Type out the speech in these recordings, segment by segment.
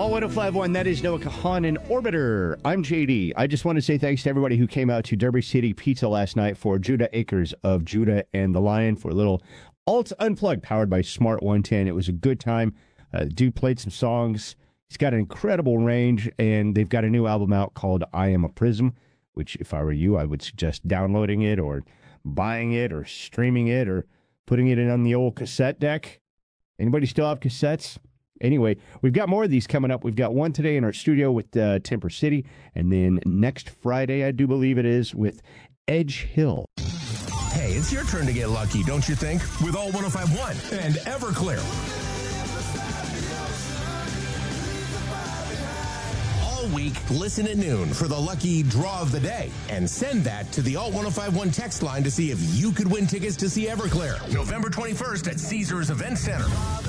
All 105.1, that is Noah Kahan and Orbiter. I'm JD. I just want to say thanks to everybody who came out to Derby City Pizza last night for Judah Akers of Judah and the Lion for a little Alt Unplugged powered by Smart 110. It was a good time. Dude played some songs. He's got an incredible range, and they've got a new album out called I Am a Prism, which if I were you, I would suggest downloading it or buying it or streaming it or putting it in on the old cassette deck. Anybody still have cassettes? Anyway, we've got more of these coming up. We've got one today in our studio with Temper City, and then next Friday, I do believe it is, with Edge Hill. Hey, it's your turn to get lucky, don't you think? With All 105.1 and Everclear. All week, listen at noon for the lucky draw of the day and send that to the All 105.1 text line to see if you could win tickets to see Everclear November 21st at Caesars Event Center.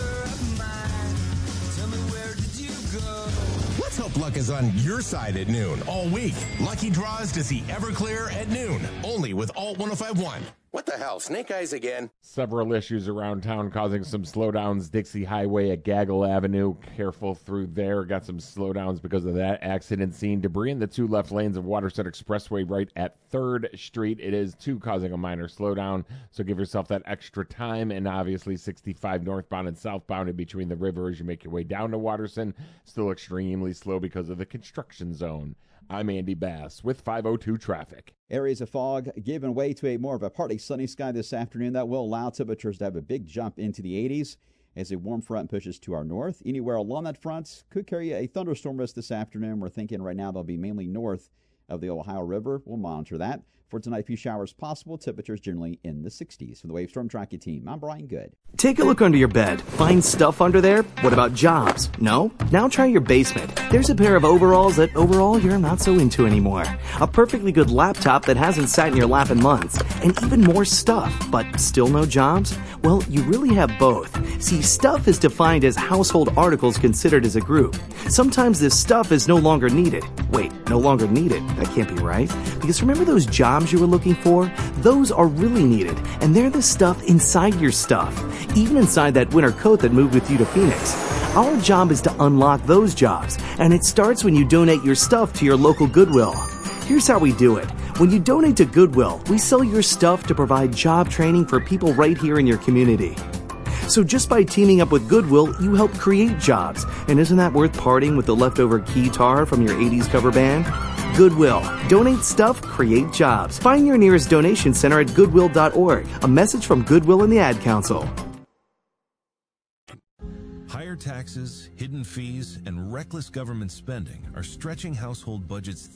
Let's hope luck is on your side at noon all week. Lucky draws to see Everclear at noon, only with Alt 105.1. What the hell, Snake Eyes again? Several issues around town causing some slowdowns. Dixie Highway at Gaggle Avenue. Careful through there. Got some slowdowns because of that accident scene. Debris in the two left lanes of Waterset Expressway right at 3rd Street. It is too causing a minor slowdown, so give yourself that extra time. And obviously 65 northbound and southbound in between the river as you make your way down to Waterson. Still extremely slow because of the construction zone. I'm Andy Bass with 502 traffic. Areas of fog giving way to a more of a partly sunny sky this afternoon. That will allow temperatures to have a big jump into the 80s as a warm front pushes to our north. Anywhere along that front could carry a thunderstorm risk this afternoon. We're thinking right now they'll be mainly north of the Ohio River. We'll monitor that. For tonight, a few showers possible. Temperatures generally in the 60s. For the Wave Storm Tracking Team, I'm Brian Good. Take a look under your bed. Find stuff under there? What about jobs? No? Now try your basement. There's a pair of overalls that overall you're not so into anymore. A perfectly good laptop that hasn't sat in your lap in months. And even more stuff, but still no jobs? Well, you really have both. See, stuff is defined as household articles considered as a group. Sometimes this stuff is no longer needed. Wait, no longer needed? That can't be right. Because remember those jobs you were looking for? Those are really needed, and they're the stuff inside your stuff, even inside that winter coat that moved with you to Phoenix. Our job is to unlock those jobs, and it starts when you donate your stuff to your local Goodwill. Here's how we do it. When you donate to Goodwill, we sell your stuff to provide job training for people right here in your community. So just by teaming up with Goodwill, you help create jobs. And isn't that worth parting with the leftover guitar from your 80s cover band? Goodwill. Donate stuff, create jobs. Find your nearest donation center at goodwill.org. A message from Goodwill and the Ad Council. Higher taxes, hidden fees, and reckless government spending are stretching household budgets